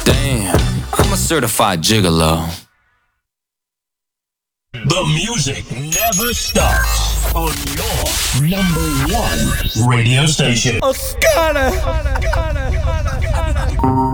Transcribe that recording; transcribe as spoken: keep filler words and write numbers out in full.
Damn, I'm a certified gigolo. The music never stops on your number one radio station. Oscar!